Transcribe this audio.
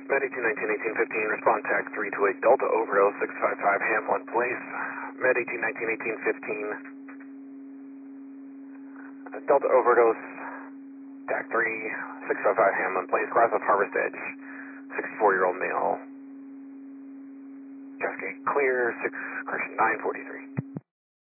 Med 18, 19, 18, 15, respond TAC 328 Delta Overdose 655 Hamlin Place. Med 18, 19, 18, 15, Delta Overdose TAC 3 655 Hamlin Place, cross of Harvest Edge, 64-year-old male. Cascade clear, 943.